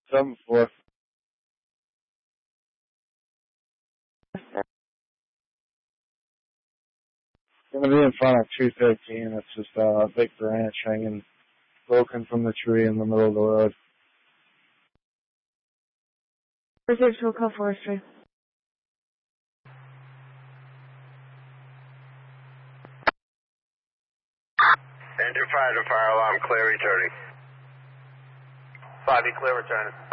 7-4. Gonna be in front of 213. It's just a big branch hanging broken from the tree in the middle of the road. Reserve to call forestry. Enter fire to fire alarm, clear returning. 5E clear returning.